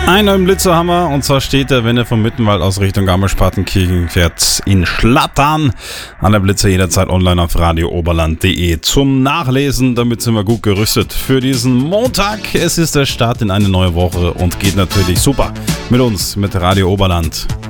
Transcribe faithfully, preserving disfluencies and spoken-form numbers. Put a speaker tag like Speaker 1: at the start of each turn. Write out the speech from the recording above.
Speaker 1: Einen neuen Blitzer haben wir, und zwar steht er, wenn er vom Mittenwald aus Richtung Garmisch-Partenkirchen fährt, in Schlattern. An der Blitzer jederzeit online auf radio oberland punkt de zum Nachlesen. Damit sind wir gut gerüstet für diesen Montag. Es ist der Start in eine neue Woche und geht natürlich super mit uns, mit Radio Oberland.